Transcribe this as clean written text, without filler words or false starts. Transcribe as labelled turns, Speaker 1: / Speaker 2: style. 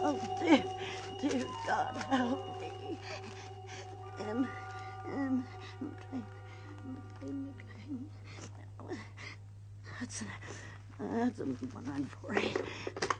Speaker 1: Oh, dear God, help me. McLean. That's 148.